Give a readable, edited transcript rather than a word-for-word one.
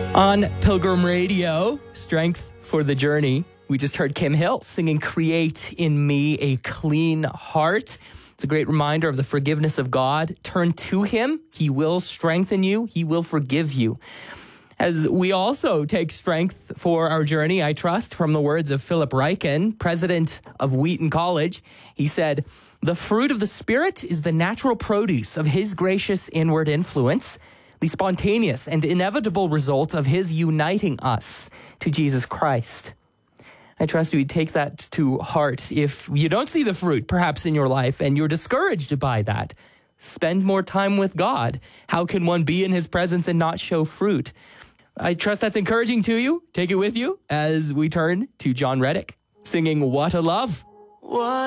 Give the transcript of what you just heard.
On Pilgrim Radio, Strength for the Journey, we just heard Kim Hill singing Create in Me a Clean Heart. It's a great reminder of the forgiveness of God. Turn to Him. He will strengthen you. He will forgive you. As we also take strength for our journey, I trust, from the words of Philip Ryken, president of Wheaton College. He said, "The fruit of the Spirit is the natural produce of His gracious inward influence, the spontaneous and inevitable result of His uniting us to Jesus Christ." I trust you take that to heart. If you don't see the fruit, perhaps in your life, and you're discouraged by that, spend more time with God. How can one be in His presence and not show fruit? I trust that's encouraging to you. Take it with you as we turn to John Reddick singing What a Love.